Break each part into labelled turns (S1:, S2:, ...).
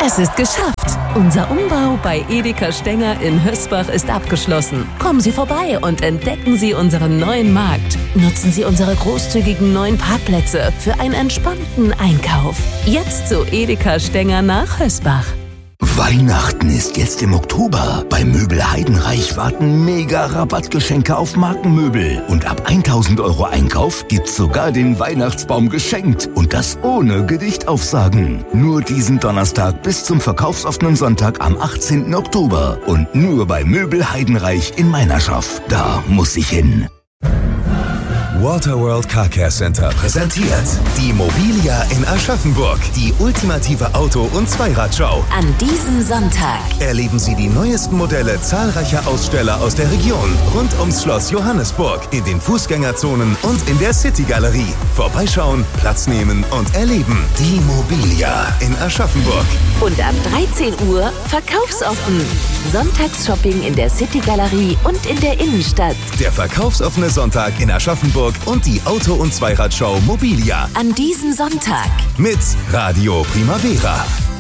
S1: Es ist geschafft. Unser Umbau bei Edeka Stenger in Hösbach ist abgeschlossen. Kommen Sie vorbei und entdecken Sie unseren neuen Markt. Nutzen Sie unsere großzügigen neuen Parkplätze für einen entspannten Einkauf. Jetzt zu Edeka Stenger nach Hösbach.
S2: Weihnachten ist jetzt im Oktober. Bei Möbel Heidenreich warten mega Rabattgeschenke auf Markenmöbel. Und ab 1.000 € Einkauf gibt's sogar den Weihnachtsbaum geschenkt. Und das ohne Gedichtaufsagen. Nur diesen Donnerstag bis zum verkaufsoffenen Sonntag am 18. Oktober. Und nur bei Möbel Heidenreich in Meinerschaft. Da muss ich hin.
S3: Waterworld Car Care Center präsentiert die Mobilia in Aschaffenburg, die ultimative Auto- und Zweiradshow.
S1: An diesem Sonntag
S3: Erleben Sie die neuesten Modelle zahlreicher Aussteller aus der Region rund ums Schloss Johannesburg, in den Fußgängerzonen und in der City-Galerie. Vorbeischauen, Platz nehmen und erleben. Die Mobilia in Aschaffenburg.
S1: und ab 13 Uhr verkaufsoffen. Sonntagsshopping in der City-Galerie und in der Innenstadt.
S3: Der verkaufsoffene Sonntag in Aschaffenburg und die Auto- und Zweiradshow Mobilia.
S1: An diesem Sonntag.
S3: Mit Radio Primavera.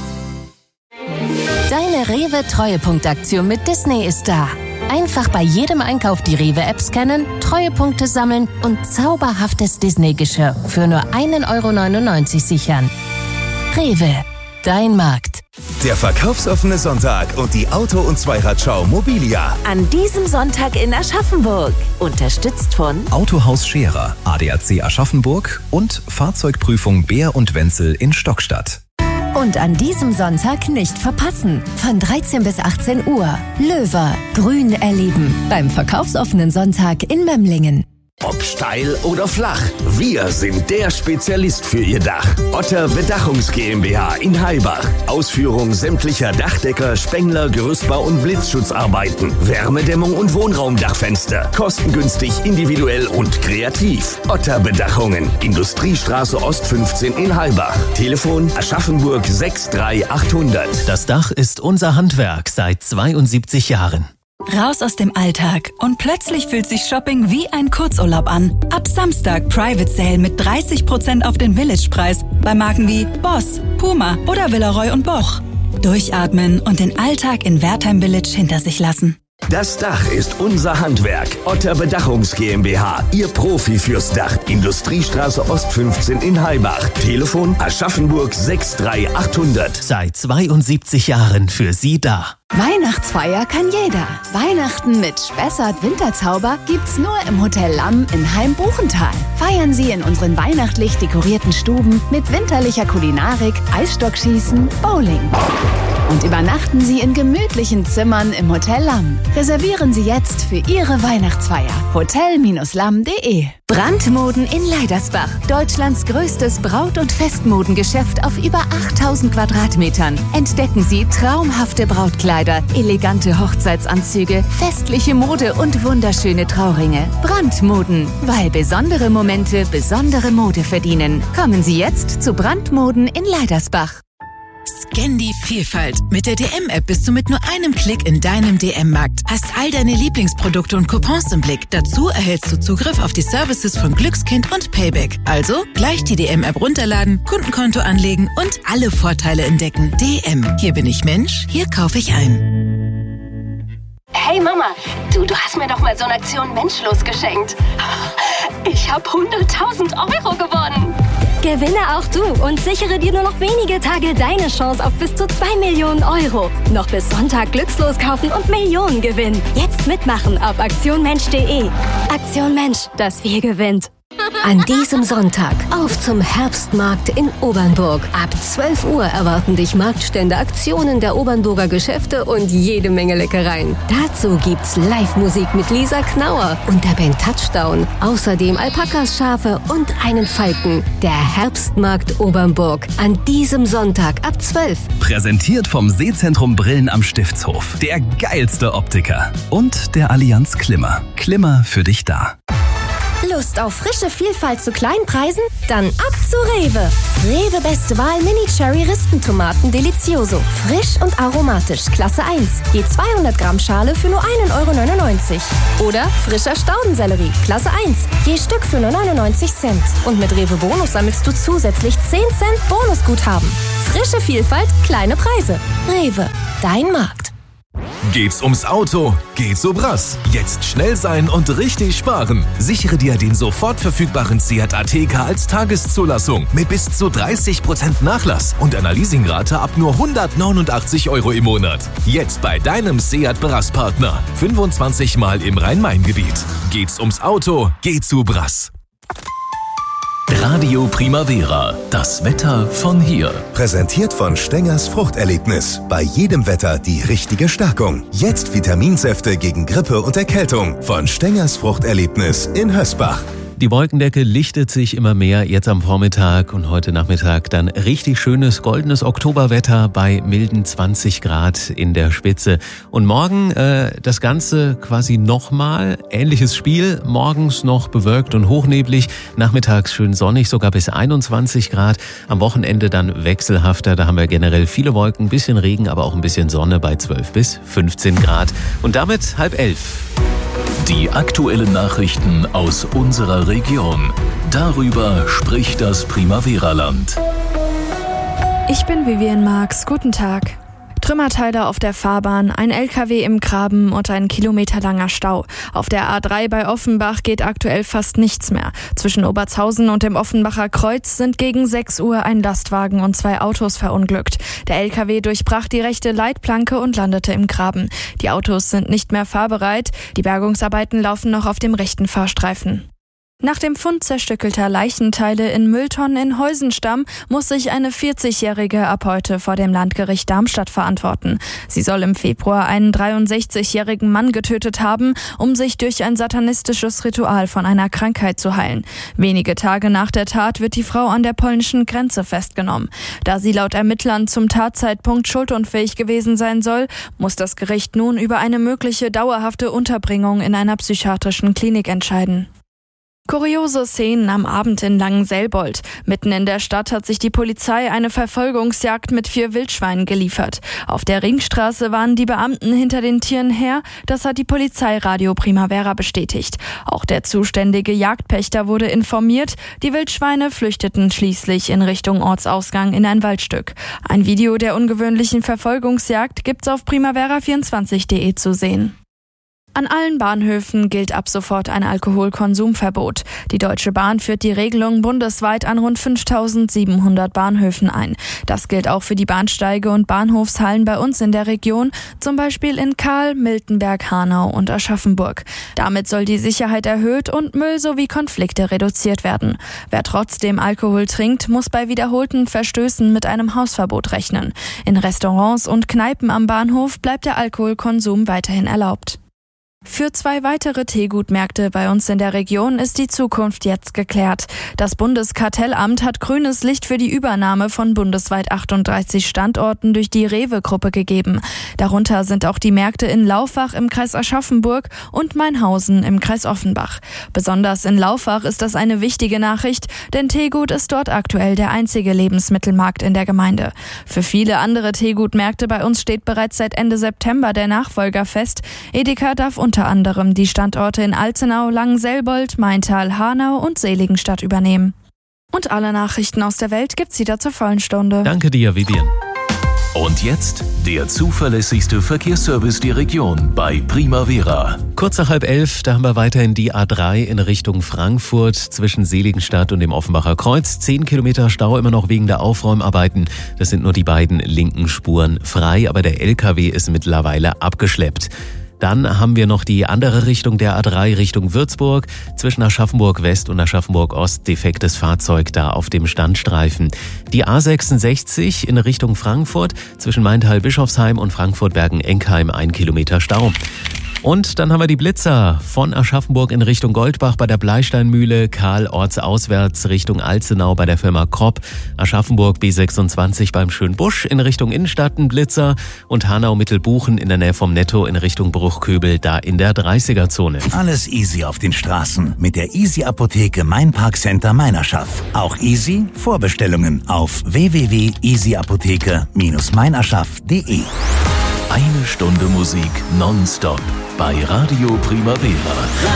S4: Deine Rewe-Treuepunktaktion mit Disney ist da. Einfach bei jedem Einkauf die Rewe-App scannen, Treuepunkte sammeln und zauberhaftes Disney-Geschirr für nur 1,99 € sichern. Rewe, dein Markt.
S3: Der verkaufsoffene Sonntag und die Auto- und Zweiradshow Mobilia.
S1: An diesem Sonntag in Aschaffenburg. Unterstützt von
S5: Autohaus Scherer, ADAC Aschaffenburg und Fahrzeugprüfung Beer und Wenzel in Stockstadt.
S4: Und an diesem Sonntag nicht verpassen. Von 13 bis 18 Uhr. Löwer, Grün erleben. Beim verkaufsoffenen Sonntag in Memlingen.
S6: Ob steil oder flach, wir sind der Spezialist für Ihr Dach. Otter Bedachungs GmbH in Heibach. Ausführung sämtlicher Dachdecker, Spengler, Gerüstbau und Blitzschutzarbeiten. Wärmedämmung und Wohnraumdachfenster. Kostengünstig, individuell und kreativ. Otter Bedachungen. Industriestraße Ost 15 in Heibach. Telefon Aschaffenburg 63800.
S7: Das Dach ist unser Handwerk seit 72 Jahren.
S8: Raus aus dem Alltag und plötzlich fühlt sich Shopping wie ein Kurzurlaub an. Ab Samstag Private Sale mit 30% auf den Village-Preis bei Marken wie Boss, Puma oder Villeroy & Boch. Durchatmen und den Alltag in Wertheim Village hinter sich lassen.
S6: Das Dach ist unser Handwerk. Otter Bedachungs GmbH, Ihr Profi fürs Dach. Industriestraße Ost 15 in Heibach. Telefon Aschaffenburg 63800.
S7: Seit 72 Jahren für Sie da.
S9: Weihnachtsfeier kann jeder. Weihnachten mit Spessart Winterzauber gibt's nur im Hotel Lamm in Heim-Buchental. Feiern Sie in unseren weihnachtlich dekorierten Stuben mit winterlicher Kulinarik, Eisstockschießen, Bowling. Und übernachten Sie in gemütlichen Zimmern im Hotel Lamm. Reservieren Sie jetzt für Ihre Weihnachtsfeier. Hotel-lamm.de.
S10: Brandmoden in Leidersbach. Deutschlands größtes Braut- und Festmodengeschäft auf über 8000 Quadratmetern. Entdecken Sie traumhafte Brautkleider, elegante Hochzeitsanzüge, festliche Mode und wunderschöne Trauringe. Brandmoden, weil besondere Momente besondere Mode verdienen. Kommen Sie jetzt zu Brandmoden in Leidersbach.
S11: Scan die Vielfalt. Mit der DM-App bist du mit nur einem Klick in deinem DM-Markt. Hast all deine Lieblingsprodukte und Coupons im Blick. Dazu erhältst du Zugriff auf die Services von Glückskind und Payback. Also gleich die DM-App runterladen, Kundenkonto anlegen und alle Vorteile entdecken. DM. Hier bin ich Mensch, hier kaufe ich ein.
S12: Hey Mama, du hast mir doch mal so eine Aktion Menschlos geschenkt. Ich habe 100.000 € gewonnen.
S13: Gewinne auch du und sichere dir nur noch wenige Tage deine Chance auf bis zu 2 Millionen €. Noch bis Sonntag glückslos kaufen und Millionen gewinnen. Jetzt mitmachen auf aktionmensch.de. Aktion Mensch, das Wir gewinnt.
S4: An diesem Sonntag auf zum Herbstmarkt in Obernburg. Ab 12 Uhr erwarten dich Marktstände, Aktionen der Obernburger Geschäfte und jede Menge Leckereien. Dazu gibt's Live-Musik mit Lisa Knauer und der Band Touchdown. Außerdem Alpakas, Schafe und einen Falken. Der Herbstmarkt Obernburg. An diesem Sonntag ab 12.
S5: Präsentiert vom Sehzentrum Brillen am Stiftshof. Der geilste Optiker. Und der Allianz Klimmer. Klimmer für dich da.
S4: Lust auf frische Vielfalt zu kleinen Preisen? Dann ab zu Rewe. Rewe Beste Wahl Mini-Cherry-Rispentomaten Delicioso. Frisch und aromatisch, Klasse 1. Je 200 Gramm Schale für nur 1,99 €. Oder frischer Staudensellerie, Klasse 1. Je Stück für nur 99 Cent. Und mit Rewe Bonus sammelst du zusätzlich 10 Cent Bonusguthaben.
S14: Frische Vielfalt, kleine Preise. Rewe, dein Markt.
S15: Geht's ums Auto? Geht's so Brass. Jetzt schnell sein und richtig sparen. Sichere dir den sofort verfügbaren Seat Ateca als Tageszulassung mit bis zu 30% Nachlass und einer Leasingrate ab nur 189 € im Monat. Jetzt bei deinem Seat Brass-Partner. 25 Mal im Rhein-Main-Gebiet. Geht's ums Auto? Geht's zu Brass.
S5: Radio Primavera, das Wetter von hier.
S3: Präsentiert von Stengers Fruchterlebnis. Bei jedem Wetter die richtige Stärkung. Jetzt Vitaminsäfte gegen Grippe und Erkältung. Von Stengers Fruchterlebnis in Hösbach.
S7: Die Wolkendecke lichtet sich immer mehr, jetzt am Vormittag und heute Nachmittag dann richtig schönes goldenes Oktoberwetter bei milden 20 Grad in der Spitze. Und morgen das Ganze quasi nochmal, ähnliches Spiel, morgens noch bewölkt und hochneblig, nachmittags schön sonnig, sogar bis 21 Grad, am Wochenende dann wechselhafter, da haben wir generell viele Wolken, ein bisschen Regen, aber auch ein bisschen Sonne bei 12 bis 15 Grad. Und damit 10:30.
S5: Die aktuellen Nachrichten aus unserer Region. Darüber spricht das Primavera-Land.
S16: Ich bin Vivian Marx. Guten Tag. Trümmerteile auf der Fahrbahn, ein LKW im Graben und ein kilometerlanger Stau. Auf der A3 bei Offenbach geht aktuell fast nichts mehr. Zwischen Obertshausen und dem Offenbacher Kreuz sind gegen 6 Uhr ein Lastwagen und 2 Autos verunglückt. Der LKW durchbrach die rechte Leitplanke und landete im Graben. Die Autos sind nicht mehr fahrbereit. Die Bergungsarbeiten laufen noch auf dem rechten Fahrstreifen. Nach dem Fund zerstückelter Leichenteile in Mülltonnen in Heusenstamm muss sich eine 40-Jährige ab heute vor dem Landgericht Darmstadt verantworten. Sie soll im Februar einen 63-jährigen Mann getötet haben, um sich durch ein satanistisches Ritual von einer Krankheit zu heilen. Wenige Tage nach der Tat wird die Frau an der polnischen Grenze festgenommen. Da sie laut Ermittlern zum Tatzeitpunkt schuldunfähig gewesen sein soll, muss das Gericht nun über eine mögliche dauerhafte Unterbringung in einer psychiatrischen Klinik entscheiden. Kuriose Szenen am Abend in Langenselbold. Mitten in der Stadt hat sich die Polizei eine Verfolgungsjagd mit 4 Wildschweinen geliefert. Auf der Ringstraße waren die Beamten hinter den Tieren her, das hat die Polizei Radio Primavera bestätigt. Auch der zuständige Jagdpächter wurde informiert. Die Wildschweine flüchteten schließlich in Richtung Ortsausgang in ein Waldstück. Ein Video der ungewöhnlichen Verfolgungsjagd gibt's auf primavera24.de zu sehen. An allen Bahnhöfen gilt ab sofort ein Alkoholkonsumverbot. Die Deutsche Bahn führt die Regelung bundesweit an rund 5.700 Bahnhöfen ein. Das gilt auch für die Bahnsteige und Bahnhofshallen bei uns in der Region, zum Beispiel in Kahl, Miltenberg, Hanau und Aschaffenburg. Damit soll die Sicherheit erhöht und Müll sowie Konflikte reduziert werden. Wer trotzdem Alkohol trinkt, muss bei wiederholten Verstößen mit einem Hausverbot rechnen. In Restaurants und Kneipen am Bahnhof bleibt der Alkoholkonsum weiterhin erlaubt. Für 2 weitere Teegutmärkte bei uns in der Region ist die Zukunft jetzt geklärt. Das Bundeskartellamt hat grünes Licht für die Übernahme von bundesweit 38 Standorten durch die Rewe-Gruppe gegeben. Darunter sind auch die Märkte in Laufach im Kreis Aschaffenburg und Mainhausen im Kreis Offenbach. Besonders in Laufach ist das eine wichtige Nachricht, denn Teegut ist dort aktuell der einzige Lebensmittelmarkt in der Gemeinde. Für viele andere Teegutmärkte bei uns steht bereits seit Ende September der Nachfolger fest. Edeka darf unter anderem die Standorte in Alzenau, Langenselbold, Maintal, Hanau und Seligenstadt übernehmen. Und alle Nachrichten aus der Welt gibt's wieder zur vollen Stunde.
S7: Danke dir, Vivian.
S5: Und jetzt der zuverlässigste Verkehrsservice der Region bei Primavera.
S7: Kurz nach 10:30, da haben wir weiterhin die A3 in Richtung Frankfurt zwischen Seligenstadt und dem Offenbacher Kreuz. 10 Kilometer Stau immer noch wegen der Aufräumarbeiten. Das sind nur die beiden linken Spuren frei, aber der LKW ist mittlerweile abgeschleppt. Dann haben wir noch die andere Richtung der A3 Richtung Würzburg. Zwischen Aschaffenburg West und Aschaffenburg Ost defektes Fahrzeug da auf dem Standstreifen. Die A66 in Richtung Frankfurt zwischen Maintal-Bischofsheim und Frankfurt-Bergen-Enkheim 1 Kilometer Stau. Und dann haben wir die Blitzer von Aschaffenburg in Richtung Goldbach bei der Bleisteinmühle, Kahl ortsauswärts Richtung Alzenau bei der Firma Kropp, Aschaffenburg B26 beim Schönbusch in Richtung Innenstadt ein Blitzer und Hanau-Mittelbuchen in der Nähe vom Netto in Richtung Bruchköbel, da in der 30er-Zone.
S2: Alles easy auf den Straßen mit der Easy-Apotheke Mainparkcenter Meinerschaft. Auch easy Vorbestellungen auf www.easyapotheke-meinerschaft.de.
S5: Eine Stunde Musik nonstop bei Radio Primavera.